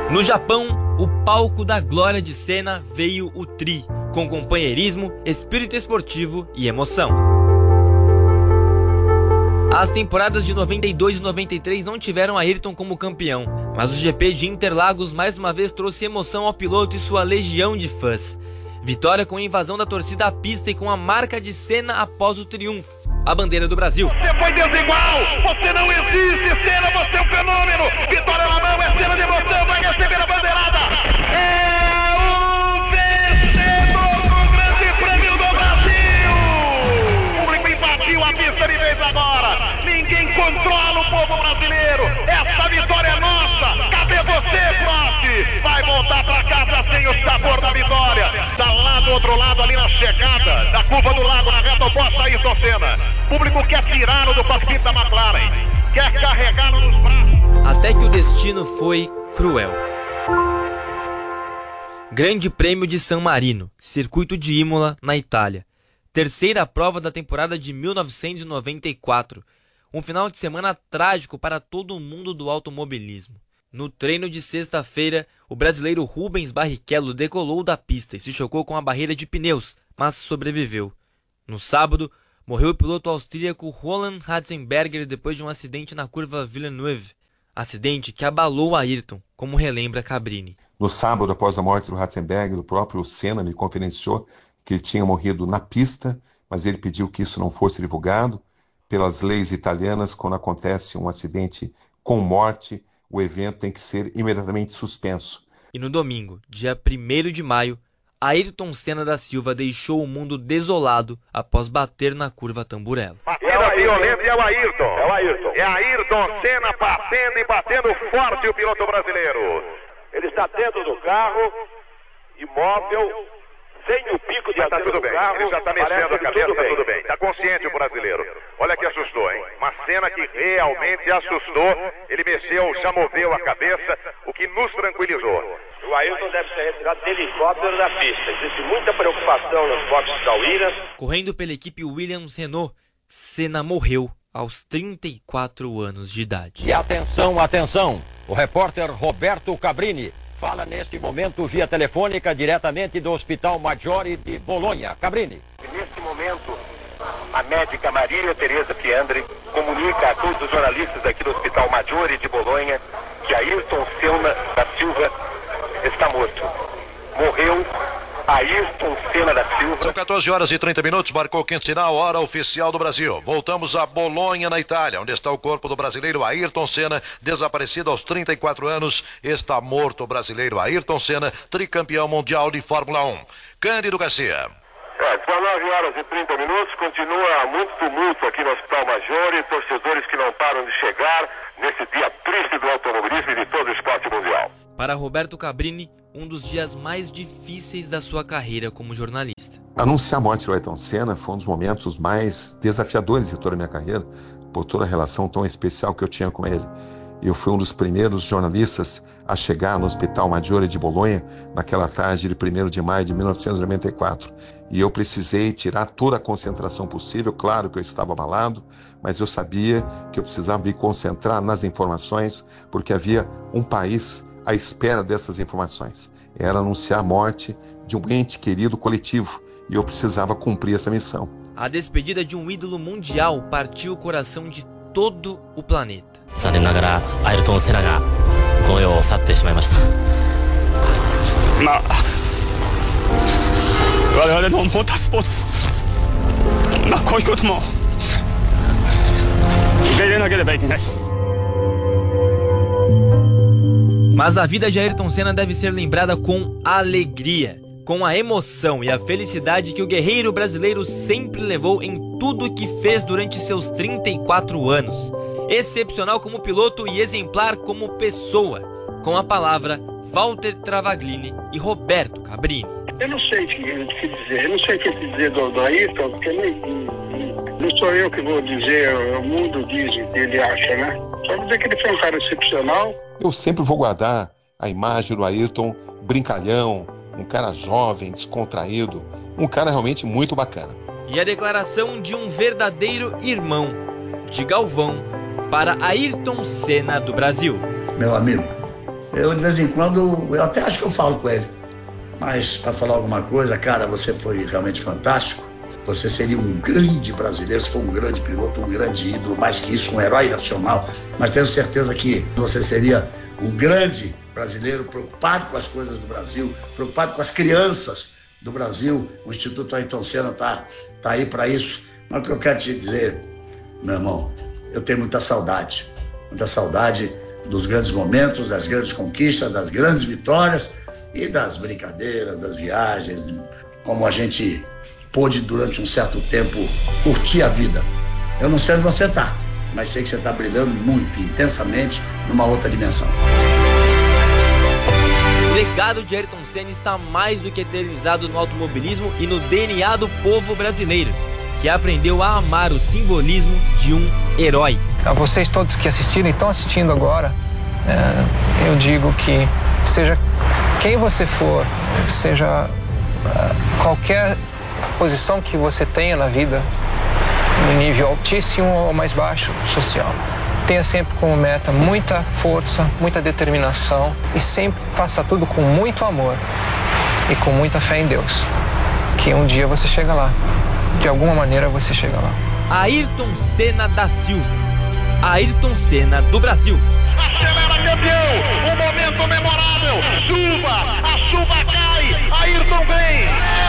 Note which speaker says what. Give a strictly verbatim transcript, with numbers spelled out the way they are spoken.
Speaker 1: No Japão, o palco da glória de Senna veio o Tri, com companheirismo, espírito esportivo e emoção. As temporadas de noventa e dois e noventa e três não tiveram Ayrton como campeão, mas o G P de Interlagos mais uma vez trouxe emoção ao piloto e sua legião de fãs. Vitória com a invasão da torcida à pista e com a marca de Senna após o triunfo. A bandeira do Brasil.
Speaker 2: Você foi desigual, você não existe, Senna, você é um fenômeno. Vitória na mão, é Senna de emoção, vai receber a bandeirada. É o vencedor do Grande Prêmio do Brasil. O público invadiu a pista de vez agora. Ninguém controla o povo brasileiro. Essa vitória é nossa. Cadê você, Prost? Vai voltar pra casa sem o sabor da vitória. Tá lá do outro lado, ali na chegada da curva do lago, na reta oposta, Ayrton Senna. O público quer tirá-lo do cockpit da McLaren, quer carregá-lo nos braços.
Speaker 1: Até que o destino foi cruel. Grande Prêmio de San Marino, circuito de Imola, na Itália. Terceira prova da temporada de mil novecentos e noventa e quatro. Um final de semana trágico para todo o mundo do automobilismo. No treino de sexta-feira, o brasileiro Rubens Barrichello decolou da pista e se chocou com a barreira de pneus, mas sobreviveu. No sábado, morreu o piloto austríaco Roland Ratzenberger depois de um acidente na curva Villeneuve. Acidente que abalou Ayrton, como relembra Cabrini.
Speaker 3: No sábado, após a morte do Ratzenberger, o próprio Senna me confidenciou que ele tinha morrido na pista, mas ele pediu que isso não fosse divulgado. Pelas leis italianas, quando acontece um acidente com morte, o evento tem que ser imediatamente suspenso.
Speaker 1: E no domingo, dia primeiro de maio, Ayrton Senna da Silva deixou o mundo desolado após bater na curva Tamburello.
Speaker 2: Batida violenta e é o Ayrton. É o Ayrton. É Ayrton Senna batendo e batendo forte o piloto brasileiro.
Speaker 4: Ele está dentro do carro, imóvel, sem o pico de
Speaker 2: tá tudo bem, carro, ele já está mexendo a cabeça, tá tudo bem. Está consciente o brasileiro. Olha que assustou, hein? Uma cena que realmente assustou. Ele mexeu, já moveu a cabeça, o que nos tranquilizou.
Speaker 4: O Ayrton deve ser retirado de helicóptero da pista. Existe muita preocupação nos boxes da Williams.
Speaker 1: Correndo pela equipe Williams Renault, Senna morreu aos trinta e quatro anos de idade.
Speaker 5: E atenção, atenção! O repórter Roberto Cabrini fala neste momento via telefônica diretamente do Hospital Maggiore de Bolonha. Cabrini.
Speaker 6: Neste momento, a médica Maria Tereza Fiandre comunica a todos os jornalistas aqui do Hospital Maggiore de Bolonha que Ayrton Senna da Silva está morto. Morreu Ayrton Senna da Silva.
Speaker 7: São quatorze horas e trinta minutos, marcou o quinto sinal, hora oficial do Brasil. Voltamos a Bolonha, na Itália, onde está o corpo do brasileiro Ayrton Senna, desaparecido aos trinta e quatro anos. Está morto o brasileiro Ayrton Senna, tricampeão mundial de Fórmula um. Cândido Garcia.
Speaker 6: É, dezenove horas e trinta minutos, continua muito tumulto aqui no Hospital Maggiore, torcedores que não param de chegar nesse dia triste do automobilismo e de todo o esporte mundial.
Speaker 1: Para Roberto Cabrini, um dos dias mais difíceis da sua carreira como jornalista.
Speaker 3: Anunciar a morte do Ayrton Senna foi um dos momentos mais desafiadores de toda a minha carreira, por toda a relação tão especial que eu tinha com ele. Eu fui um dos primeiros jornalistas a chegar no Hospital Maggiore de Bolonha naquela tarde de primeiro de maio de mil novecentos e noventa e quatro. E eu precisei tirar toda a concentração possível. Claro que eu estava abalado, mas eu sabia que eu precisava me concentrar nas informações, porque havia um país à espera dessas informações. Era anunciar a morte de um ente querido coletivo, e eu precisava cumprir essa missão.
Speaker 1: A despedida de um ídolo mundial partiu o coração de todo o planeta.
Speaker 8: 残念ながらアイルトン・セナがこの世を去ってしまいました。まあ我々のモータースポーツ、まあこういうことも受け入れなければいけない。
Speaker 1: Mas a vida de Ayrton Senna deve ser lembrada com alegria, com a emoção e a felicidade que o guerreiro brasileiro sempre levou em tudo que fez durante seus trinta e quatro anos. Excepcional como piloto e exemplar como pessoa. Com a palavra, Walter Travaglini e Roberto Cabrini.
Speaker 9: Eu não sei o que dizer, eu não sei o que dizer do, do Ayrton, porque nem, não sou eu que vou dizer, o mundo diz o que ele acha, né? Só dizer que ele foi um cara excepcional.
Speaker 3: Eu sempre vou guardar a imagem do Ayrton brincalhão, um cara jovem, descontraído, um cara realmente muito bacana.
Speaker 1: E a declaração de um verdadeiro irmão, de Galvão, para Ayrton Senna do Brasil.
Speaker 10: Meu amigo, eu de vez em quando, eu até acho que eu falo com ele. Mas para falar alguma coisa, cara, você foi realmente fantástico. Você seria um grande brasileiro, você foi um grande piloto, um grande ídolo, mais que isso, um herói nacional. Mas tenho certeza que você seria um grande brasileiro, preocupado com as coisas do Brasil, preocupado com as crianças do Brasil. O Instituto Ayrton Senna está tá aí para isso. Mas o que eu quero te dizer, meu irmão, eu tenho muita saudade, muita saudade dos grandes momentos, das grandes conquistas, das grandes vitórias e das brincadeiras, das viagens, como a gente pôde durante um certo tempo curtir a vida. Eu não sei onde você está, mas sei que você está brilhando muito, intensamente, numa outra dimensão.
Speaker 1: O legado de Ayrton Senna está mais do que eternizado no automobilismo e no D N A do povo brasileiro, que aprendeu a amar o simbolismo de um herói.
Speaker 11: A vocês todos que assistiram e estão assistindo agora, é, eu digo que seja quem você for, seja uh, qualquer posição que você tenha na vida, no nível altíssimo ou mais baixo social, tenha sempre como meta muita força, muita determinação e sempre faça tudo com muito amor e com muita fé em Deus, que um dia você chega lá, de alguma maneira você chega lá.
Speaker 1: Ayrton Senna da Silva, Ayrton Senna do Brasil.
Speaker 2: Acelera, campeão! Um momento memorável! Chuva! A chuva cai! Ayrton vem!